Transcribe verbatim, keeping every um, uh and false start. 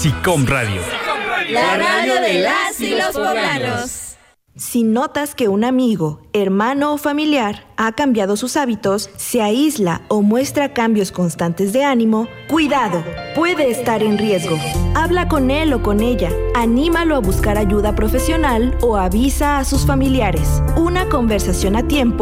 SICOM Radio. La radio de las y los poblanos. Si notas que un amigo, hermano o familiar ha cambiado sus hábitos, se aísla o muestra cambios constantes de ánimo, ¡cuidado! Puede estar en riesgo. Habla con él o con ella, anímalo a buscar ayuda profesional o avisa a sus familiares. Una conversación a tiempo